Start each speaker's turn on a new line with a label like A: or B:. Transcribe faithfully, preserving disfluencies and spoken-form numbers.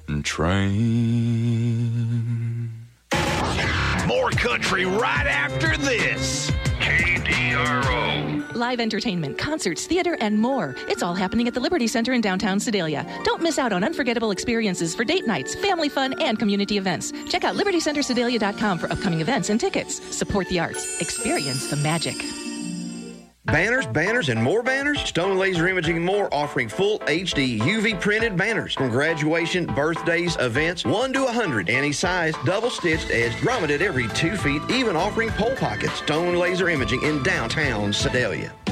A: train.
B: More country right after this. K D R O.
C: Live entertainment, concerts, theater, and more. It's all happening at the Liberty Center in downtown Sedalia. Don't miss out on unforgettable experiences for date nights, family fun, and community events. Check out liberty center sedalia dot com for upcoming events and tickets. Support the arts. Experience the magic.
D: Banners, banners, and more banners? Stone Laser Imaging and More offering full H D U V printed banners from graduation, birthdays, events, one to one hundred, any size, double stitched, edged, grommeted every two feet, even offering pole pockets. Stone Laser Imaging in downtown Sedalia.